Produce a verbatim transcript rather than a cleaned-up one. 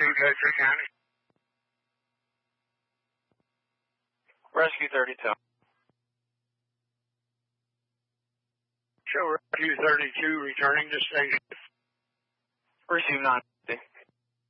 thirty-two, Guthrie County. Rescue thirty-two. Show Rescue thirty-two returning to station. Receive nine fifty.